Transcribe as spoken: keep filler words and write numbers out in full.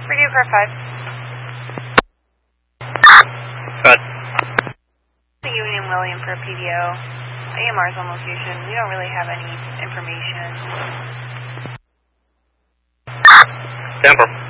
Radio car five. Good. The Union William for P D O. A M R's on location. We don't really have any information. Denver.